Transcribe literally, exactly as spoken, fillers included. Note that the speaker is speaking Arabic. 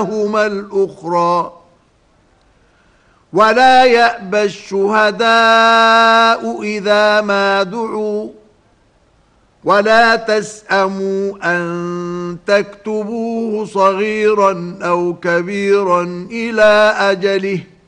إحداهما الأخرى. ولا يأبى الشهداء إذا ما دعوا ولا تسأموا أن تكتبوه صغيرا أو كبيرا إلى أجله